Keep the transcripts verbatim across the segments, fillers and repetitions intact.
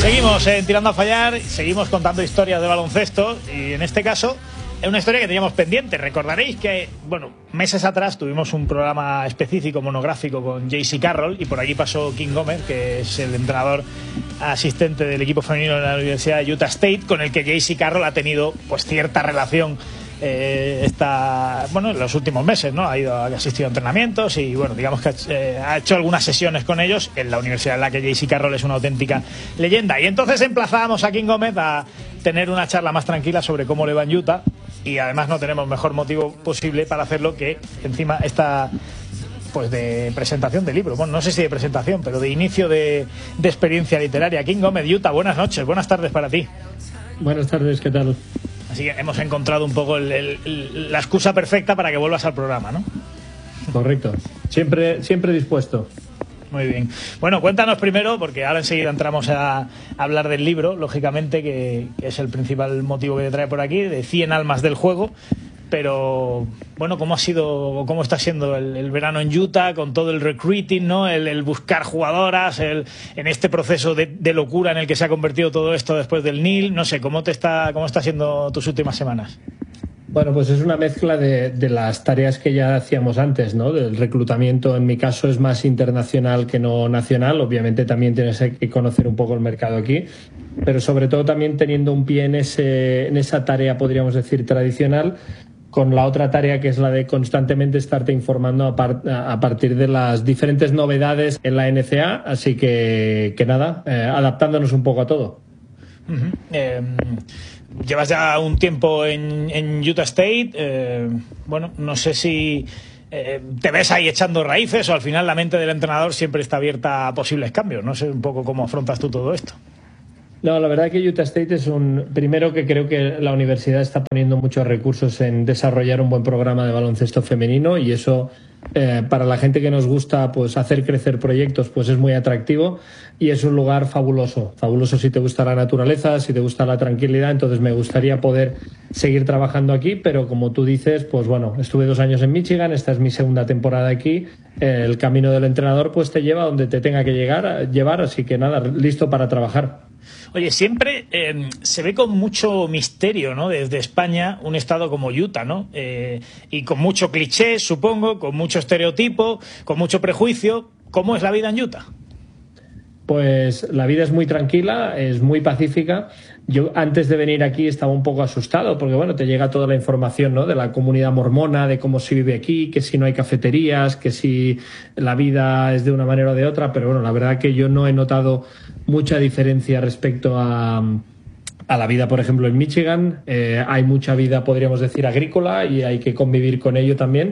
Seguimos eh, tirando a fallar, seguimos contando historias de baloncesto y en este caso es una historia que teníamos pendiente. Recordaréis que, bueno, meses atrás tuvimos un programa específico, monográfico con J C Carroll y por aquí pasó King Gómez, que es el entrenador asistente del equipo femenino de la Universidad de Utah State, con el que J C Carroll ha tenido pues cierta relación eh, esta, bueno, en los últimos meses, ¿no? Ha ido, ha asistido a entrenamientos y bueno, digamos que eh, ha hecho algunas sesiones con ellos en la universidad en la que J C Carroll es una auténtica leyenda. Y entonces emplazábamos a King Gómez a tener una charla más tranquila sobre cómo le va en Utah. Y además no tenemos mejor motivo posible para hacerlo que encima esta pues de presentación de libro. Bueno, no sé si de presentación, pero de inicio de, de experiencia literaria. King Gómez, Utah, buenas noches, buenas tardes para ti. Buenas tardes, ¿qué tal? Así que hemos encontrado un poco el, el, el, la excusa perfecta para que vuelvas al programa, ¿no? Correcto, siempre, siempre dispuesto. Muy bien. Bueno, cuéntanos primero, porque ahora enseguida entramos a, a hablar del libro, lógicamente, que, que es el principal motivo que te trae por aquí, de cien almas del juego. Pero, bueno, ¿cómo ha sido, cómo está siendo el, el verano en Utah con todo el recruiting, ¿no? El, el buscar jugadoras, el, en este proceso de, de locura en el que se ha convertido todo esto después del N I L? No sé, ¿cómo te está, cómo está siendo tus últimas semanas? Bueno, pues es una mezcla de, de las tareas que ya hacíamos antes, ¿no? Del reclutamiento, en mi caso, es más internacional que no nacional. Obviamente también tienes que conocer un poco el mercado aquí, pero sobre todo también teniendo un pie en, ese, en esa tarea, podríamos decir, tradicional, con la otra tarea que es la de constantemente estarte informando a, par, a partir de las diferentes novedades en la N C A. Así que, que nada, eh, adaptándonos un poco a todo. Uh-huh. Eh... Llevas ya un tiempo en, en Utah State, eh, bueno, no sé si eh, te ves ahí echando raíces o al final la mente del entrenador siempre está abierta a posibles cambios. No sé un poco cómo afrontas tú todo esto. No, la verdad que Utah State es un... Primero que creo que la universidad está poniendo muchos recursos en desarrollar un buen programa de baloncesto femenino y eso eh, para la gente que nos gusta pues hacer crecer proyectos pues es muy atractivo y es un lugar fabuloso. Fabuloso si te gusta la naturaleza, si te gusta la tranquilidad, entonces me gustaría poder seguir trabajando aquí, pero como tú dices, pues bueno, estuve dos años en Michigan, esta es mi segunda temporada aquí, eh, el camino del entrenador pues te lleva donde te tenga que llegar, llevar, así que nada, listo para trabajar. Oye, siempre eh, se ve con mucho misterio, ¿no? Desde España, un estado como Utah, ¿no? Eh, y con mucho cliché, supongo, con mucho estereotipo, con mucho prejuicio. ¿Cómo es la vida en Utah? Pues la vida es muy tranquila, es muy pacífica. Yo antes de venir aquí estaba un poco asustado porque, bueno, te llega toda la información, ¿no? De la comunidad mormona, de cómo se vive aquí, que si no hay cafeterías, que si la vida es de una manera o de otra. Pero bueno, la verdad que yo no he notado mucha diferencia respecto a, a la vida, por ejemplo, en Michigan. Eh, hay mucha vida, podríamos decir, agrícola y hay que convivir con ello también.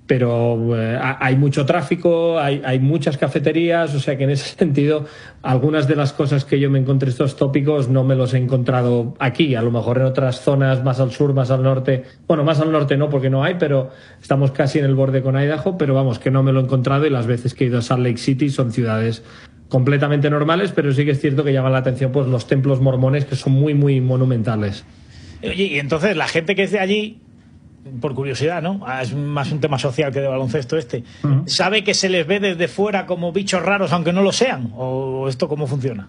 Pero eh, hay mucho tráfico, hay, hay muchas cafeterías, o sea que en ese sentido algunas de las cosas que yo me encontré estos tópicos no me los he encontrado aquí, a lo mejor en otras zonas más al sur, más al norte, bueno, más al norte no porque no hay, pero estamos casi en el borde con Idaho, pero vamos, que no me lo he encontrado y las veces que he ido a Salt Lake City son ciudades completamente normales, pero sí que es cierto que llaman la atención pues los templos mormones que son muy, muy monumentales. Oye, y entonces la gente que es de allí, por curiosidad, ¿no? Es más un tema social que de baloncesto este. Uh-huh. ¿Sabe que se les ve desde fuera como bichos raros aunque no lo sean? ¿O esto cómo funciona?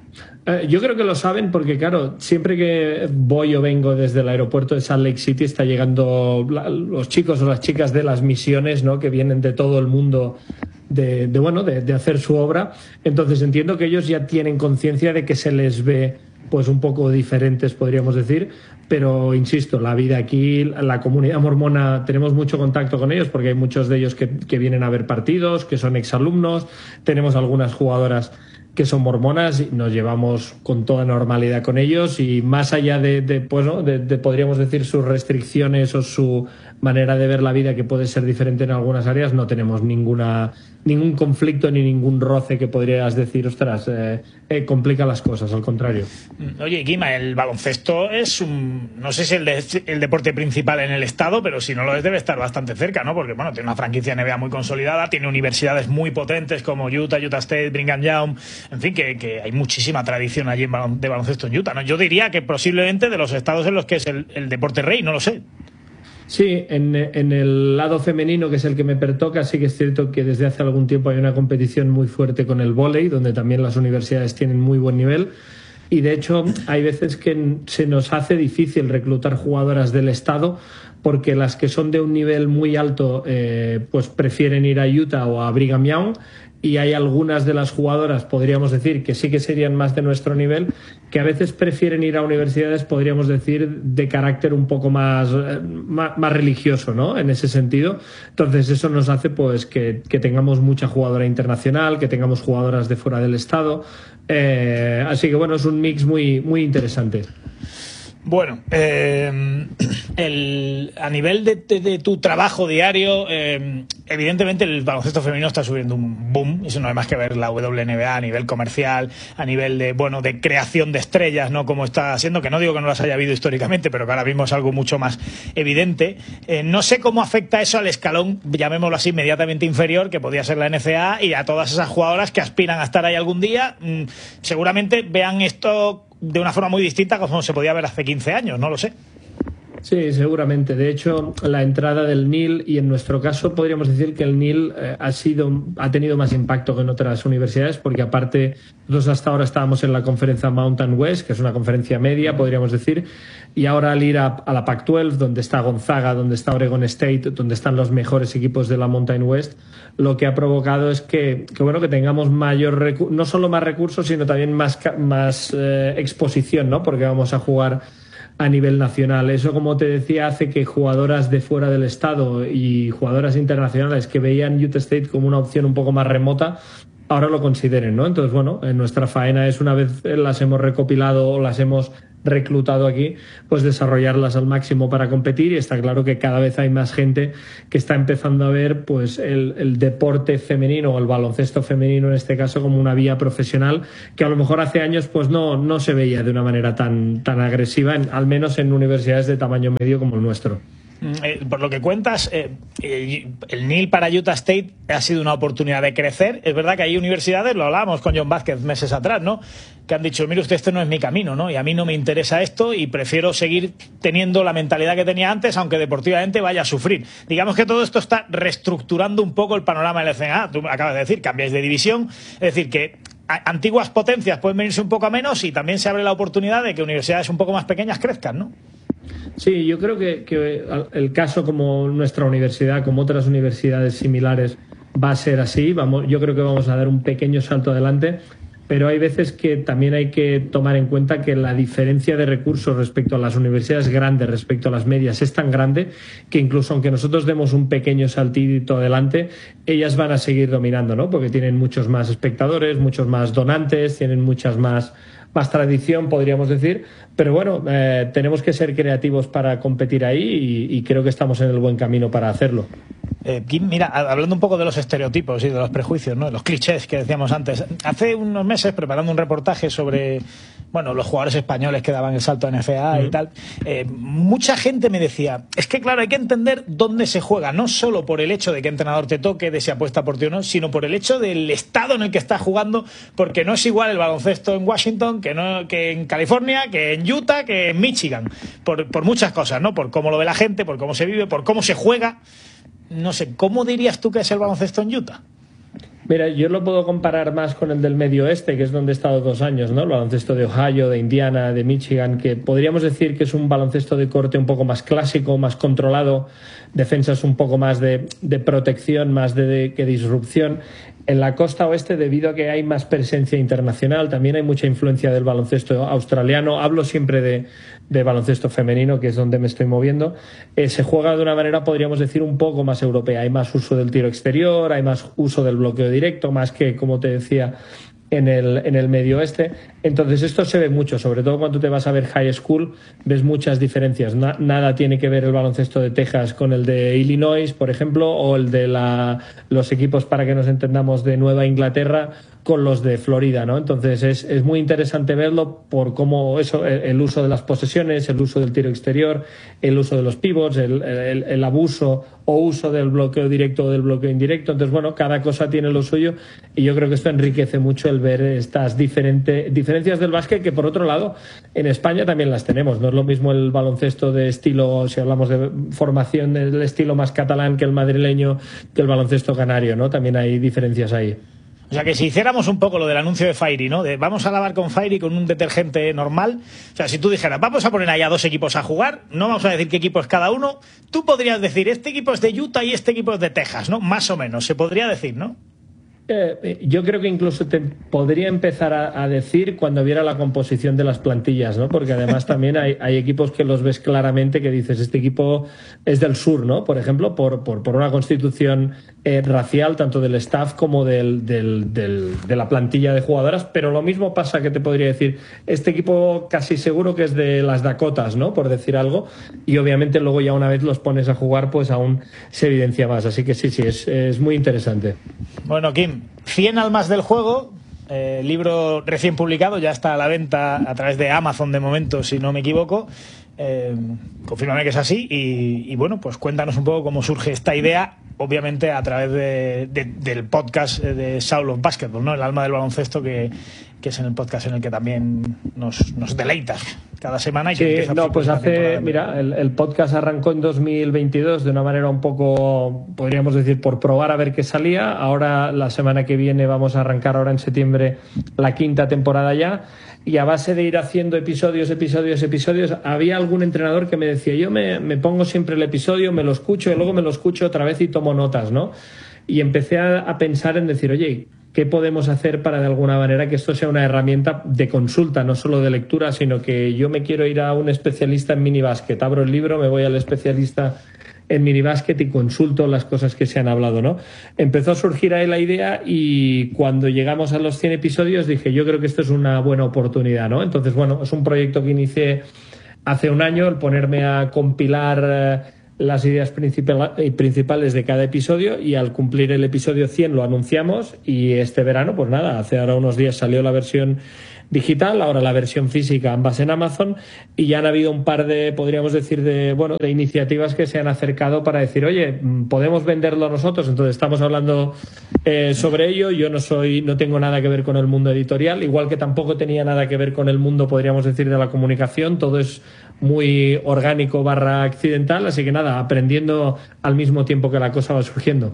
Eh, yo creo que lo saben porque, claro, siempre que voy o vengo desde el aeropuerto de Salt Lake City está llegando la, los chicos o las chicas de las misiones, ¿no? Que vienen de todo el mundo de, de bueno, de, de hacer su obra. Entonces entiendo que ellos ya tienen conciencia de que se les ve pues un poco diferentes, podríamos decir, pero insisto, la vida aquí, la comunidad mormona, tenemos mucho contacto con ellos porque hay muchos de ellos que, que vienen a ver partidos, que son exalumnos, tenemos algunas jugadoras que son mormonas y nos llevamos con toda normalidad con ellos y más allá de, de pues, ¿no? de, de podríamos decir sus restricciones o su manera de ver la vida que puede ser diferente en algunas áreas, no tenemos ninguna ningún conflicto ni ningún roce que podrías decir, ostras, eh, eh, complica las cosas, al contrario. Oye, Guima, el baloncesto es un, no sé si el, de, el deporte principal en el estado, pero si no lo es debe estar bastante cerca, ¿no? Porque, bueno, tiene una franquicia N B A muy consolidada, tiene universidades muy potentes como Utah, Utah State, Brigham Young, en fin, que, que hay muchísima tradición allí en balon, de baloncesto en Utah, ¿no? Yo diría que posiblemente de los estados en los que es el, el deporte rey, no lo sé. Sí, en, en el lado femenino, que es el que me pertoca, sí que es cierto que desde hace algún tiempo hay una competición muy fuerte con el vóley, donde también las universidades tienen muy buen nivel. y de hecho hay veces que se nos hace difícil reclutar jugadoras del estado porque las que son de un nivel muy alto eh, pues prefieren ir a Utah o a Brigham Young, y hay algunas de las jugadoras, podríamos decir, que sí que serían más de nuestro nivel, que a veces prefieren ir a universidades, podríamos decir, de carácter un poco más, más, más religioso, ¿no? En ese sentido. Entonces eso nos hace pues que, que tengamos mucha jugadora internacional, que tengamos jugadoras de fuera del estado. Eh, así que bueno, es un mix muy, muy interesante. Bueno, eh, el, a nivel de, de, de tu trabajo diario, eh, evidentemente el baloncesto femenino está subiendo un boom. Eso no hay más que ver la W N B A a nivel comercial, a nivel de bueno de creación de estrellas, ¿no? Como está haciendo, que no digo que no las haya habido históricamente, pero que ahora mismo es algo mucho más evidente. Eh, no sé cómo afecta eso al escalón, llamémoslo así, inmediatamente inferior, que podría ser la N C A A, y a todas esas jugadoras que aspiran a estar ahí algún día. Mmm, seguramente vean esto de una forma muy distinta como se podía ver hace quince años, no lo sé. Sí, seguramente. De hecho, la entrada del N I L, y en nuestro caso podríamos decir que el N I L eh, ha sido, ha tenido más impacto que en otras universidades, porque aparte nosotros hasta ahora estábamos en la conferencia Mountain West, que es una conferencia media, podríamos decir, y ahora al ir a, a la Pac doce, donde está Gonzaga, donde está Oregon State, donde están los mejores equipos de la Mountain West, lo que ha provocado es que, que bueno, que tengamos mayor recu- no solo más recursos, sino también más, más eh, exposición, ¿no? Porque vamos a jugar a nivel nacional. Eso, como te decía, hace que jugadoras de fuera del estado y jugadoras internacionales que veían Utah State como una opción un poco más remota, ahora lo consideren, ¿no? Entonces, bueno, en nuestra faena es, una vez las hemos recopilado o las hemos reclutado aquí, pues desarrollarlas al máximo para competir, y está claro que cada vez hay más gente que está empezando a ver pues el, el deporte femenino o el baloncesto femenino en este caso como una vía profesional que a lo mejor hace años pues no, no se veía de una manera tan, tan agresiva, en, al menos en universidades de tamaño medio como el nuestro. Eh, por lo que cuentas, eh, el, el N I L para Utah State ha sido una oportunidad de crecer. Es verdad que hay universidades, lo hablábamos con John Vázquez meses atrás, ¿no?, que han dicho, mire usted, este no es mi camino, ¿no? Y a mí no me interesa esto y prefiero seguir teniendo la mentalidad que tenía antes, aunque deportivamente vaya a sufrir. Digamos que todo esto está reestructurando un poco el panorama del N C A A. Tú acabas de decir, cambiáis de división, es decir, que antiguas potencias pueden venirse un poco a menos, y también se abre la oportunidad de que universidades un poco más pequeñas crezcan, ¿no? Sí, yo creo que, que el caso como nuestra universidad, como otras universidades similares, va a ser así. Vamos, yo creo que vamos a dar un pequeño salto adelante, pero hay veces que también hay que tomar en cuenta que la diferencia de recursos respecto a las universidades grandes, respecto a las medias, es tan grande que incluso aunque nosotros demos un pequeño saltito adelante, ellas van a seguir dominando, ¿no? Porque tienen muchos más espectadores, muchos más donantes, tienen muchas más... más tradición, podríamos decir, pero bueno, eh, tenemos que ser creativos para competir ahí, y, y creo que estamos en el buen camino para hacerlo. Eh, Kim, mira, hablando un poco de los estereotipos y de los prejuicios, ¿no?, de los clichés que decíamos antes, hace unos meses, preparando un reportaje sobre, bueno, los jugadores españoles que daban el salto a N C A A mm. y tal, eh, mucha gente me decía, es que claro, hay que entender dónde se juega, no solo por el hecho de qué entrenador te toque, de si apuesta por ti o no, sino por el hecho del estado en el que estás jugando, porque no es igual el baloncesto en Washington que no que en California, que en Utah, que en Michigan, por, por muchas cosas, ¿no? Por cómo lo ve la gente, por cómo se vive, por cómo se juega. No sé, ¿cómo dirías tú que es el baloncesto en Utah? Mira, yo lo puedo comparar más con el del Medio Oeste, que es donde he estado dos años, ¿no? El baloncesto de Ohio, de Indiana, de Michigan, que podríamos decir que es un baloncesto de corte un poco más clásico, más controlado, defensas un poco más de, de protección, más de, de que disrupción. En la costa oeste, debido a que hay más presencia internacional, también hay mucha influencia del baloncesto australiano. Hablo siempre de, de baloncesto femenino, que es donde me estoy moviendo. Eh, se juega de una manera, podríamos decir, un poco más europea. Hay más uso del tiro exterior, hay más uso del bloqueo directo, más que, como te decía, en el, en el Medio Oeste. Entonces esto se ve mucho, sobre todo cuando te vas a ver high school, ves muchas diferencias. Na, nada tiene que ver el baloncesto de Texas con el de Illinois, por ejemplo, o el de la, los equipos, para que nos entendamos, de Nueva Inglaterra con los de Florida, ¿no? Entonces es, es muy interesante verlo por cómo eso, el, el uso de las posesiones, el uso del tiro exterior, el uso de los pivots, el, el, el abuso o uso del bloqueo directo o del bloqueo indirecto. Entonces, bueno, cada cosa tiene lo suyo, y yo creo que esto enriquece mucho el ver estas diferentes diferencias del básquet, que por otro lado en España también las tenemos. No es lo mismo el baloncesto de estilo, si hablamos de formación, del estilo más catalán que el madrileño, que el baloncesto canario, ¿no? También hay diferencias ahí. O sea que si hiciéramos un poco lo del anuncio de Fairy, ¿no? De vamos a lavar con Fairy con un detergente normal. O sea, si tú dijeras, vamos a poner ahí a dos equipos a jugar, no vamos a decir qué equipo es cada uno, tú podrías decir, este equipo es de Utah y este equipo es de Texas, ¿no? Más o menos, se podría decir, ¿no? Eh, yo creo que incluso te podría empezar a, a decir cuando viera la composición de las plantillas, ¿no? Porque además también hay, hay equipos que los ves claramente que dices, este equipo es del sur, ¿no? Por ejemplo, por, por, por una constitución eh, racial, tanto del staff como del, del, del, de la plantilla de jugadoras, pero lo mismo pasa que te podría decir, este equipo casi seguro que es de las Dakotas, ¿no? Por decir algo, y obviamente luego ya una vez los pones a jugar, pues aún se evidencia más. Así que sí, sí, es, es muy interesante. Bueno, Kim, cien almas del juego, eh, libro recién publicado, ya está a la venta a través de Amazon de momento, si no me equivoco. Eh, confírmame que es así y, y bueno, pues cuéntanos un poco cómo surge esta idea, obviamente a través de, de, del podcast de Soul of Basketball, ¿no? El alma del baloncesto, que, que es en el podcast en el que también nos, nos deleitas cada semana. Y sí, que no, pues hace, mira, el, el podcast arrancó en dos mil veintidós de una manera un poco, podríamos decir, por probar a ver qué salía. Ahora, la semana que viene, vamos a arrancar ahora en septiembre la quinta temporada ya. Y a base de ir haciendo episodios, episodios, episodios, había algún entrenador que me decía, yo me, me pongo siempre el episodio, me lo escucho y luego me lo escucho otra vez y tomo notas, ¿no? Y empecé a, a pensar en decir, oye, ¿qué podemos hacer para de alguna manera que esto sea una herramienta de consulta, no solo de lectura, sino que yo me quiero ir a un especialista en minibásquet, abro el libro, me voy al especialista en minibásquet y consulto las cosas que se han hablado, ¿no? Empezó a surgir ahí la idea y cuando llegamos a los cien episodios dije, yo creo que esto es una buena oportunidad, ¿no? Entonces, bueno, es un proyecto que inicié hace un año, el ponerme a compilar eh, las ideas principales de cada episodio, y al cumplir el episodio cien lo anunciamos, y este verano, pues nada, hace ahora unos días salió la versión digital, ahora la versión física, ambas en Amazon, y ya han habido un par de, podríamos decir, de bueno, de iniciativas que se han acercado para decir, oye, podemos venderlo nosotros. Entonces estamos hablando eh, sobre ello. Yo no soy, no tengo nada que ver con el mundo editorial, igual que tampoco tenía nada que ver con el mundo, podríamos decir, de la comunicación. Todo es muy orgánico barra accidental, así que nada, aprendiendo al mismo tiempo que la cosa va surgiendo.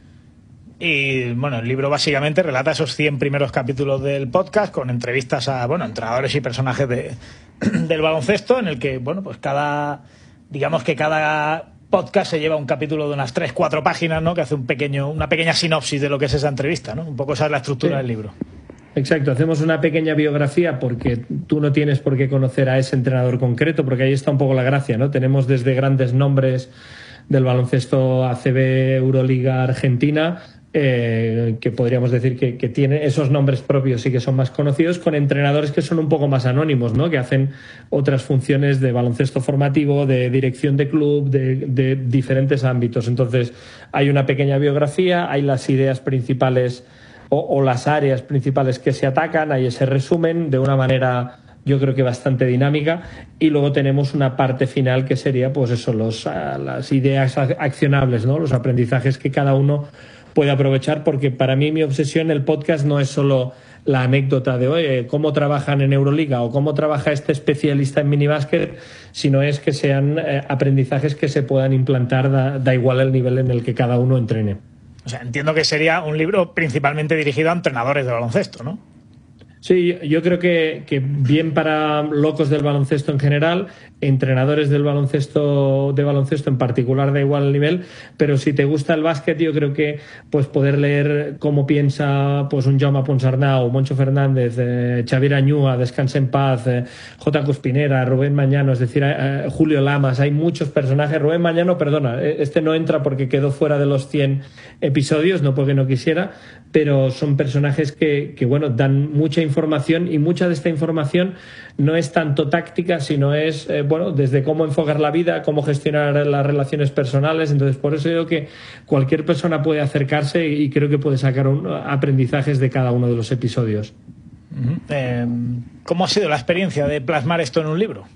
Y bueno, el libro básicamente relata esos cien primeros capítulos del podcast con entrevistas a, bueno, entrenadores y personajes de, del baloncesto, en el que, bueno, pues cada, digamos que cada podcast se lleva un capítulo de unas tres, cuatro páginas, ¿no? Que hace un pequeño, una pequeña sinopsis de lo que es esa entrevista, ¿no? Un poco esa es la estructura sí. del libro. Exacto, hacemos una pequeña biografía porque tú no tienes por qué conocer a ese entrenador concreto, porque ahí está un poco la gracia, ¿no? Tenemos desde grandes nombres del baloncesto A C B, Euroliga, Argentina, Eh, que podríamos decir que, que tiene esos nombres propios y que son más conocidos, con entrenadores que son un poco más anónimos, ¿no? Que hacen otras funciones de baloncesto formativo, de dirección de club, de, de diferentes ámbitos. Entonces hay una pequeña biografía, hay las ideas principales o, o las áreas principales que se atacan, hay ese resumen de una manera, yo creo que bastante dinámica, y luego tenemos una parte final que sería, pues eso, los, las ideas accionables, ¿no? Los aprendizajes que cada uno puede aprovechar, porque para mí mi obsesión el podcast no es solo la anécdota de oye, cómo trabajan en Euroliga o cómo trabaja este especialista en minibásquet, sino es que sean eh, aprendizajes que se puedan implantar, da, da igual el nivel en el que cada uno entrene. O sea, entiendo que sería un libro principalmente dirigido a entrenadores de baloncesto, ¿no? Sí, yo creo que, que bien para locos del baloncesto en general, entrenadores del baloncesto de baloncesto en particular, da igual el nivel, pero si te gusta el básquet, yo creo que pues poder leer cómo piensa pues un Jaume Ponsarnau, Moncho Fernández, eh, Xavier Añúa, Descanse en Paz, eh, J. Cuspinera, Rubén Mañano, es decir, eh, Julio Lamas, hay muchos personajes. Rubén Mañano, perdona, este no entra porque quedó fuera de los cien episodios, no porque no quisiera, pero son personajes que, que bueno, dan mucha información información, y mucha de esta información no es tanto táctica, sino es eh, bueno, desde cómo enfocar la vida, cómo gestionar las relaciones personales. Entonces, por eso digo que cualquier persona puede acercarse y creo que puede sacar un, aprendizajes de cada uno de los episodios. Uh-huh. eh, ¿Cómo ha sido la experiencia de plasmar esto en un libro?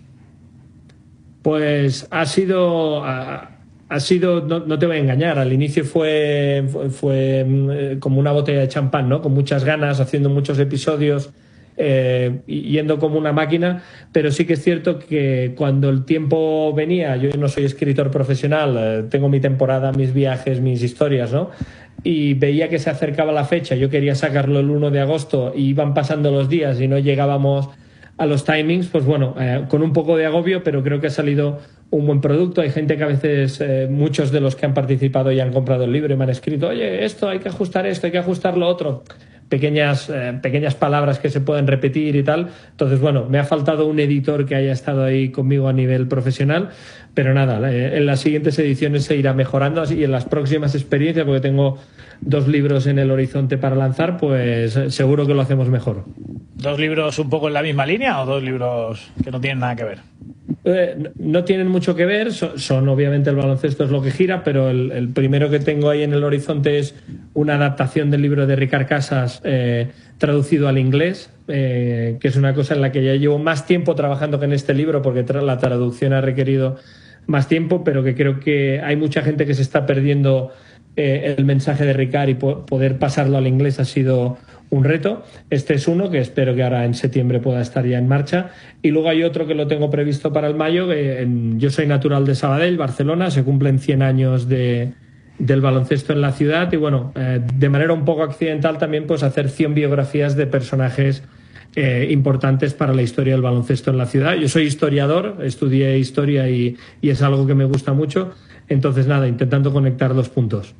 Pues ha sido... A, Ha sido, no, no te voy a engañar, al inicio fue, fue, fue eh, como una botella de champán, ¿no? Con muchas ganas, haciendo muchos episodios, eh, yendo como una máquina, pero sí que es cierto que cuando el tiempo venía, yo no soy escritor profesional, eh, tengo mi temporada, mis viajes, mis historias, ¿no? Y veía que se acercaba la fecha, yo quería sacarlo el uno de agosto y iban pasando los días y no llegábamos a los timings, pues bueno, eh, con un poco de agobio, pero creo que ha salido un buen producto. Hay gente que a veces, eh, muchos de los que han participado y han comprado el libro y me han escrito, oye, esto, hay que ajustar esto, hay que ajustar lo otro. Pequeñas, eh, pequeñas palabras que se pueden repetir y tal. Entonces, bueno, me ha faltado un editor que haya estado ahí conmigo a nivel profesional, pero nada, eh, en las siguientes ediciones se irá mejorando y en las próximas experiencias, porque tengo dos libros en el horizonte para lanzar, pues eh, seguro que lo hacemos mejor. ¿Dos libros un poco en la misma línea o dos libros que no tienen nada que ver? Eh, no tienen mucho que ver, son, son obviamente el baloncesto es lo que gira, pero el, el primero que tengo ahí en el horizonte es una adaptación del libro de Ricard Casas eh, traducido al inglés, eh, que es una cosa en la que ya llevo más tiempo trabajando que en este libro, porque tra- la traducción ha requerido más tiempo, pero que creo que hay mucha gente que se está perdiendo eh, el mensaje de Ricard y po- poder pasarlo al inglés ha sido un reto. Este es uno que espero que ahora en septiembre pueda estar ya en marcha. Y luego hay otro que lo tengo previsto para el mayo. Que en, yo soy natural de Sabadell, Barcelona. Se cumplen cien años de, del baloncesto en la ciudad. Y bueno, eh, de manera un poco accidental también pues hacer cien biografías de personajes eh, importantes para la historia del baloncesto en la ciudad. Yo soy historiador, estudié historia y, y es algo que me gusta mucho. Entonces nada, intentando conectar dos puntos.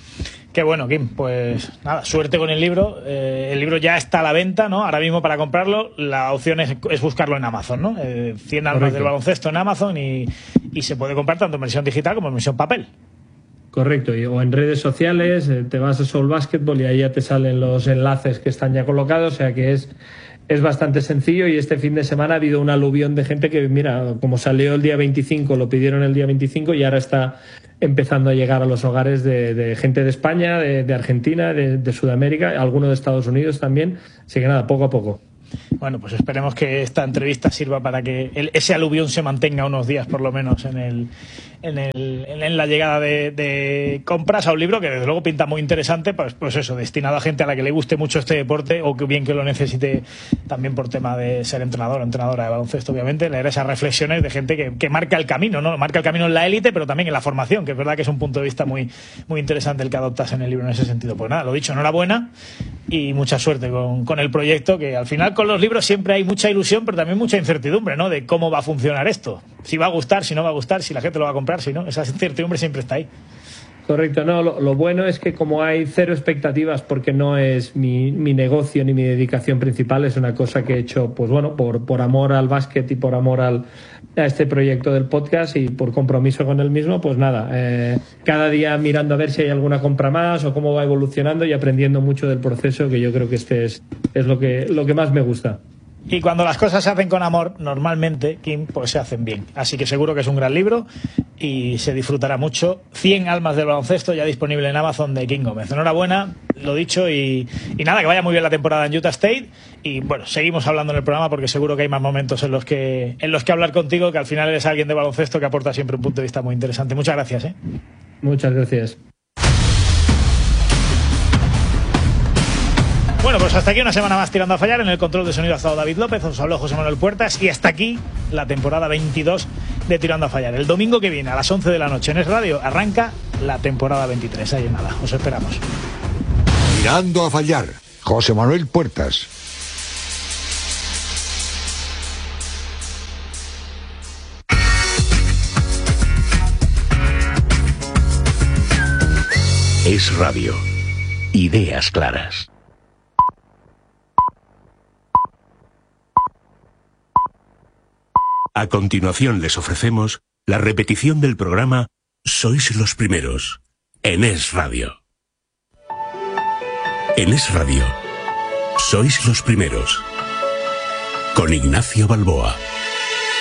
Qué bueno, Kim. Pues nada, suerte con el libro. Eh, el libro ya está a la venta, ¿no? Ahora mismo para comprarlo, la opción es, es buscarlo en Amazon, ¿no? Eh, cien almas Correcto. Del baloncesto en Amazon y, y se puede comprar tanto en versión digital como en versión papel. Correcto, y, o en redes sociales, eh, te vas a Soul Basketball y ahí ya te salen los enlaces que están ya colocados, o sea que es, es bastante sencillo. Y este fin de semana ha habido un aluvión de gente que, mira, como salió el día veinticinco, lo pidieron el día veinticinco y ahora está empezando a llegar a los hogares de, de gente de España, de, de Argentina, de, de Sudamérica, alguno de Estados Unidos también. Así que nada, poco a poco. Bueno, pues esperemos que esta entrevista sirva para que el, ese aluvión se mantenga unos días por lo menos en el en, el, en la llegada de, de compras a un libro que desde luego pinta muy interesante, pues, pues eso, destinado a gente a la que le guste mucho este deporte o que bien que lo necesite también por tema de ser entrenador o entrenadora de baloncesto, obviamente, leer esas reflexiones de gente que, que marca el camino, ¿no? Marca el camino en la élite, pero también en la formación, que es verdad que es un punto de vista muy, muy interesante el que adoptas en el libro en ese sentido. Pues nada, lo dicho, enhorabuena y mucha suerte con, con el proyecto, que al final con los libros siempre hay mucha ilusión, pero también mucha incertidumbre, ¿no? De cómo va a funcionar esto. Si va a gustar, si no va a gustar, si la gente lo va a comprar, si no. Esa incertidumbre siempre está ahí. Correcto, no, lo, lo bueno es que como hay cero expectativas, porque no es mi, mi negocio ni mi dedicación principal, es una cosa que he hecho, pues bueno, por, por amor al básquet y por amor al, a este proyecto del podcast y por compromiso con el mismo, pues nada, eh, cada día mirando a ver si hay alguna compra más o cómo va evolucionando y aprendiendo mucho del proceso, que yo creo que este es, es lo que, lo que más me gusta. Y cuando las cosas se hacen con amor, normalmente, Kim, pues se hacen bien. Así que seguro que es un gran libro y se disfrutará mucho. cien almas del baloncesto ya disponible en Amazon de Kim Gómez. Enhorabuena, lo dicho, y, y nada, que vaya muy bien la temporada en Utah State. Y bueno, seguimos hablando en el programa porque seguro que hay más momentos en los que, en los que hablar contigo, que al final eres alguien de baloncesto que aporta siempre un punto de vista muy interesante. Muchas gracias, ¿eh? Muchas gracias. Bueno, pues hasta aquí una semana más tirando a fallar. En el control de sonido ha estado David López, os habló José Manuel Puertas y hasta aquí la temporada veintidós de Tirando a Fallar. El domingo que viene a las once de la noche en Es Radio arranca la temporada veintitrés. Ahí en nada, os esperamos. Tirando a Fallar, José Manuel Puertas. Es Radio. Ideas claras. A continuación les ofrecemos la repetición del programa Sois los Primeros, en Es Radio. En Es Radio, Sois los Primeros, con Ignacio Balboa.